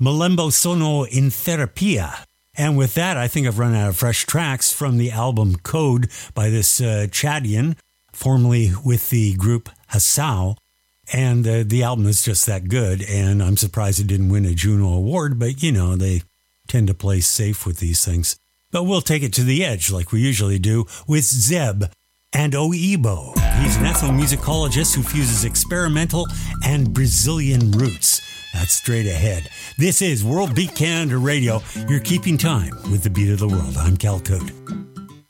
Malembo Sono in Therapia. And with that, I think I've run out of fresh tracks from the album Code by this Chadian, formerly with the group Hassau. And the album is just that good, and I'm surprised it didn't win a Juno Award, but, you know, they tend to play safe with these things. But we'll take it to the edge, like we usually do, with Zeb and Oibo. He's an ethnomusicologist who fuses experimental and Brazilian roots. That's straight ahead. This is World Beat Canada Radio. You're keeping time with the beat of the world. I'm Cal Code.